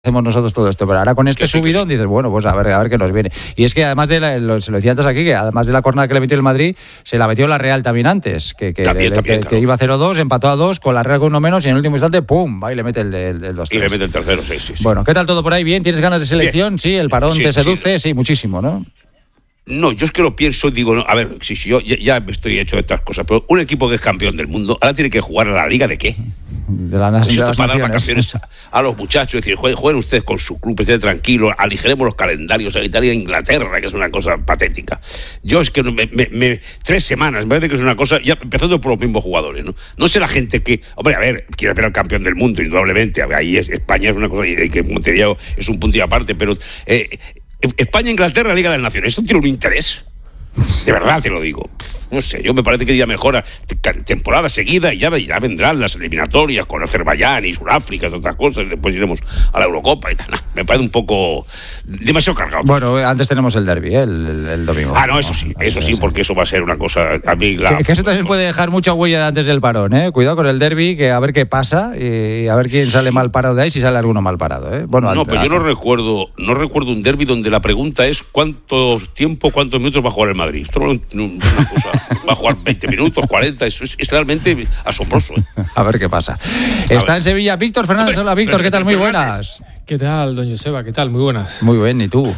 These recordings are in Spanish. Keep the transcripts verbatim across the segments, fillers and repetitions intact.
hacemos nosotros todo esto, pero ahora con este sí, subidón sí. dices, bueno, pues a ver, a ver qué nos viene. Y es que además de la, lo, se lo decía antes aquí, que además de la jornada que le metió el Madrid, se la metió la Real también antes, que, que, también, le, también, que, claro. que iba a cero dos, empató a dos, con la Real con uno menos y en el último instante, ¡pum! Va y le mete el, el, el dos tres. Y le mete el tercero, sí, sí, sí. Bueno, ¿qué tal todo por ahí? ¿Bien? ¿Tienes ganas de selección? Bien. Sí, el parón sí, te seduce, sí. sí, muchísimo, ¿no? No, yo es que lo pienso, digo, no, a ver, si, si yo ya, ya estoy hecho de estas cosas, pero un equipo que es campeón del mundo, ahora tiene que jugar a la Liga de qué? De la pues esto para dar vacaciones a, a los muchachos, decir, jueguen, jueguen ustedes con su club, estén tranquilos, aligeremos los calendarios a Italia e Inglaterra, que es una cosa patética. Yo es que me, me, me, tres semanas, me parece que es una cosa, ya empezando por los mismos jugadores, ¿no? No sé la gente que, hombre, a ver, quiere ver al campeón del mundo, indudablemente, ahí es, España es una cosa, y que Montevideo es un puntillo aparte, pero eh, España, Inglaterra, Liga de las Naciones, ¿esto tiene un interés? De verdad te lo digo. No sé, yo me parece que ya mejora temporada seguida y ya, ya vendrán las eliminatorias con Azerbaiyán y Sudáfrica y otras cosas, después iremos a la Eurocopa y tal. Me parece un poco demasiado cargado. Bueno, antes tenemos el derbi, ¿eh? el, el, el domingo. Ah, no, eso sí, eso sí, porque eso va a ser una cosa... A mí la, que, que eso también puede dejar mucha huella antes del parón, ¿eh? Cuidado con el derbi, que a ver qué pasa y a ver quién sale mal parado de ahí, si sale alguno mal parado, ¿eh? Bueno, no, antes, pero yo no recuerdo, no recuerdo un derbi donde la pregunta es cuánto tiempo, cuántos minutos va a jugar el Madrid. Esto no es una cosa... Va a jugar veinte minutos, cuarenta, eso es, es realmente asombroso. ¿eh? A ver qué pasa. A Está ver. En Sevilla Víctor Fernández. Hola Víctor, ¿qué tal? Muy buenas. ¿Qué tal, doña Joseba? ¿Qué tal? Muy buenas. Muy bien, ¿y tú?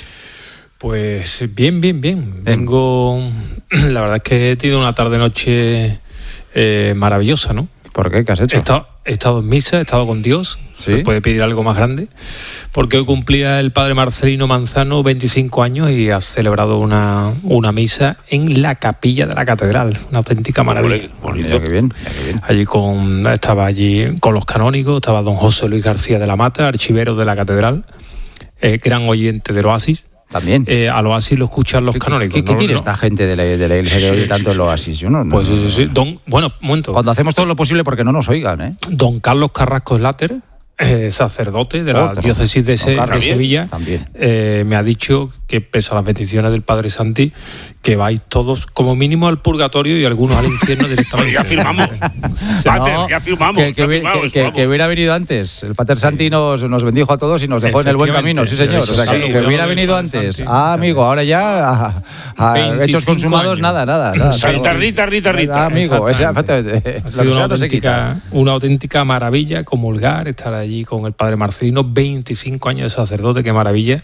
Pues bien, bien, bien. Vengo... La verdad es que he tenido una tarde-noche eh, maravillosa, ¿no? ¿Por qué? ¿Qué has hecho? He estado, he estado en misa, he estado con Dios. ¿Sí? Se puede pedir algo más grande. Porque hoy cumplía el padre Marcelino Manzano veinticinco años y ha celebrado una, una misa en la capilla de la catedral. Una auténtica maravilla. Bonito, qué bien, qué bien. Allí con, estaba allí con los canónigos, estaba don José Luis García de la Mata, archivero de la catedral, eh, gran oyente del Oasis. También. Eh, al Oasis lo escuchan los ¿Qué, canónicos. ¿Qué, qué, ¿no? qué tiene no. esta gente de la, de la iglesia que oye tanto el Oasis? Yo no, no, pues sí, sí, sí. Don, bueno, un momento. Cuando hacemos todo lo posible porque no nos oigan, ¿eh? Don Carlos Carrasco Slater, eh, sacerdote de la Otro. diócesis de, Se, de Sevilla, también. Eh, me ha dicho que, pese a las peticiones del padre Santi, que vais todos como mínimo al purgatorio y algunos al infierno directamente. Ya firmamos. No, ya firmamos. Que, que, ya firmamos, que, que, que hubiera venido antes. El pater Santi sí. nos, nos bendijo a todos y nos dejó en el buen camino, sí señor. O sea, que, que hubiera venido antes. Santi. Ah, amigo, ahora ya a, a hechos consumados, años. nada, nada. nada Rita, Rita, Rita, Rita. Ah, amigo, exactamente. Ha sido una auténtica, una auténtica maravilla comulgar, estar allí con el padre Marcelino, veinticinco años de sacerdote, qué maravilla.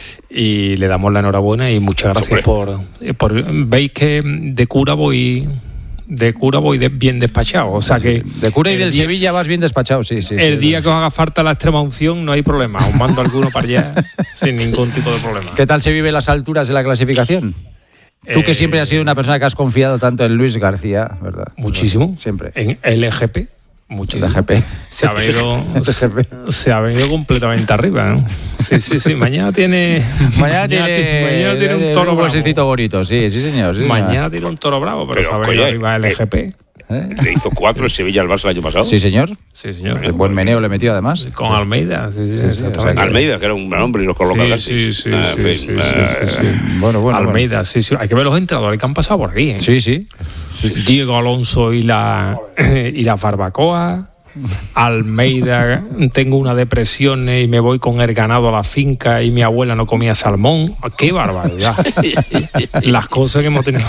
Y le damos la enhorabuena y muchas gracias por, por... Veis que de cura voy... De cura voy de, bien despachado, o sea que... De cura y del día, Sevilla vas bien despachado, sí, sí. El sí, día sí. que os haga falta la extrema unción no hay problema, os mando alguno para allá sin ningún tipo de problema. ¿Qué tal se vive las alturas de la clasificación? Tú que eh, siempre has sido una persona que has confiado tanto en Luis García, ¿verdad? Muchísimo. Siempre. En L G P. Muchísimo. L G P. Se ha venido, se, se ha venido completamente arriba, ¿no? Sí, sí, sí. Mañana tiene. Mañana tiene, mañana tiene un toro bravo. Un bonito, sí, sí, señor. Sí, mañana señor. tiene un toro bravo, pero, pero se ha venido oye, arriba L G P. ¿Eh? Le hizo cuatro el Sevilla al Barça el año pasado. Sí, señor. Sí, señor. El buen meneo le metió además. Con Almeida, sí, sí, sí, sí, exactamente. Almeida, que era un gran hombre y los coloca sí, sí, sí, ah, sí, sí, sí, sí, sí. Bueno, bueno. Almeida, bueno. sí, sí. Hay que ver los entrenadores que han pasado por aquí, ¿eh? Sí, sí. sí, sí. Diego Alonso y la, y la Barbacoa. Almeida, tengo una depresión y me voy con el ganado a la finca y mi abuela no comía salmón. ¡Qué barbaridad! Las cosas que hemos tenido.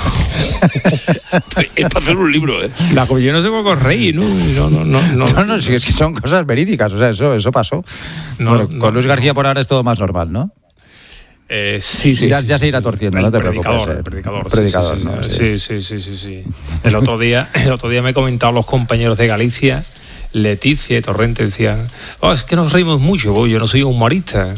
Es para hacer un libro, ¿eh? La, yo no sé por qué reír, ¿no? No, no, no, no, no, no sí, es que son cosas verídicas, o sea, eso, eso pasó. No, bueno, no, con Luis García por ahora es todo más normal, ¿no? Eh, sí, sí, ya, sí, ya se irá torciendo, no te predicador, preocupes. El predicador, predicador, sí, sí, ¿no? Sí, sí, sí, sí, sí. El otro día, el otro día me he comentado a los compañeros de Galicia, Leticia y Torrente decían, oh, es que nos reímos mucho, oh, yo no soy humorista.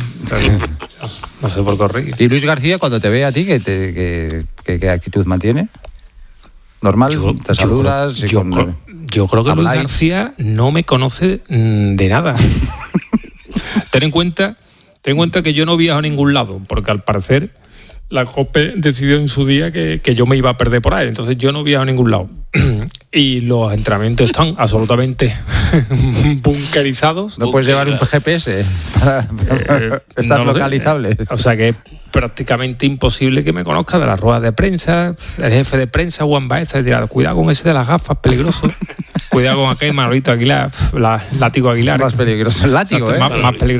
No sé por qué reír. ¿Y Luis García, cuando te ve a ti, qué, te, qué, qué, qué actitud mantiene? ¿Normal? Yo, ¿Te saludas? Yo, yo, con, creo, yo creo que ¿habláis? Luis García no me conoce de nada. Ten en cuenta, ten en cuenta que yo no viajo a ningún lado, porque al parecer la COPE decidió en su día que, que yo me iba a perder por ahí, entonces yo no viajo a ningún lado. Y los entrenamientos están absolutamente bunkerizados. No puedes llevar un G P S para, para eh, estar no localizable. Sé. O sea que es prácticamente imposible que me conozca de las ruedas de prensa. El jefe de prensa, Juan Baeza, dirá, cuidado con ese de las gafas, peligroso. Cuidado con aquel Manolito Aguilar, la, látigo Aguilar. Más peligroso el látigo, ¿eh? Más, más peligroso.